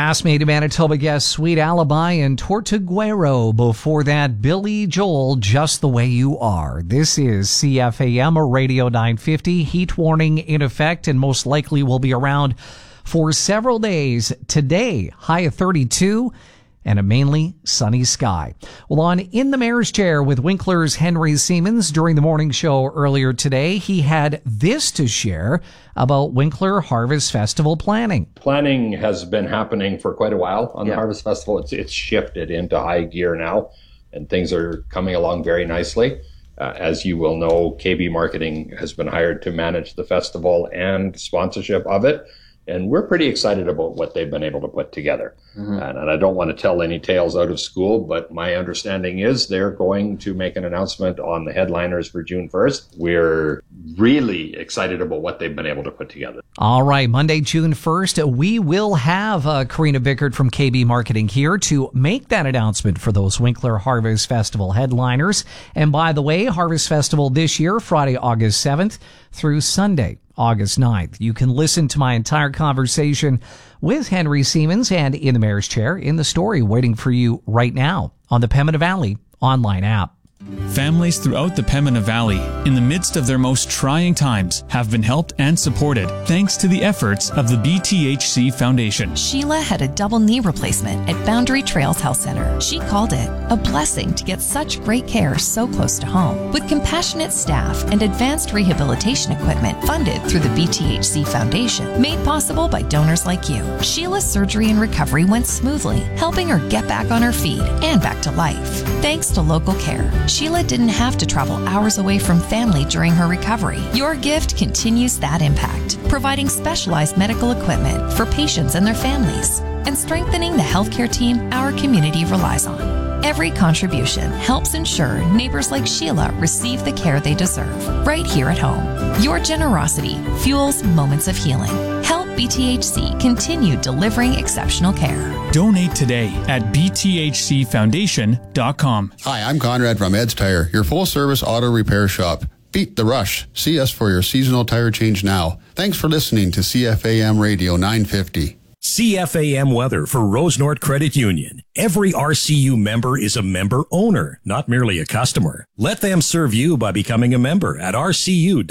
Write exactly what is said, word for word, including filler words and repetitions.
Last made in Manitoba guest Sweet Alibi and Tortuguero. Before that, Billy Joel, Just the Way You Are. This is C F A M Radio nine fifty. Heat warning in effect and most likely will be around for several days. Today, high of thirty-two and a mainly sunny sky. Well, on In the Mayor's Chair with Winkler's Henry Siemens during the morning show earlier today, he had this to share about Winkler Harvest Festival planning. Planning has been happening for quite a while on yeah. the Harvest Festival. It's it's shifted into high gear now, and things are coming along very nicely. Uh, as you will know, K B Marketing has been hired to manage the festival and sponsorship of it. And we're pretty excited about what they've been able to put together. Mm-hmm. And, and I don't want to tell any tales out of school, but my understanding is they're going to make an announcement on the headliners for June first. We're really excited about what they've been able to put together. All right, Monday, June first, we will have uh, Karina Bickert from K B Marketing here to make that announcement for those Winkler Harvest Festival headliners. And by the way, Harvest Festival this year, Friday, August seventh through Sunday, August ninth. You can listen to my entire conversation with Henry Siemens and In the Mayor's Chair in the story waiting for you right now on the Pembina Valley online app. Families throughout the Pembina Valley, in the midst of their most trying times, have been helped and supported thanks to the efforts of the B T H C Foundation. Sheila had a double knee replacement at Boundary Trails Health Center. She called it a blessing to get such great care so close to home. With compassionate staff and advanced rehabilitation equipment funded through the B T H C Foundation, made possible by donors like you, Sheila's surgery and recovery went smoothly, helping her get back on her feet and back to life. Thanks to local care, Sheila didn't have to travel hours away from family during her recovery. Your gift continues that impact, providing specialized medical equipment for patients and their families, and strengthening the healthcare team our community relies on. Every contribution helps ensure neighbors like Sheila receive the care they deserve, right here at home. Your generosity fuels moments of healing. Help B T H C continue delivering exceptional care. Donate today at b t h c foundation dot com. Hi, I'm Conrad from Ed's Tire, your full-service auto repair shop. Beat the rush. See us for your seasonal tire change now. Thanks for listening to C F A M Radio nine fifty. C F A M weather for Rosenort Credit Union. Every R C U member is a member owner, not merely a customer. Let them serve you by becoming a member at R C U.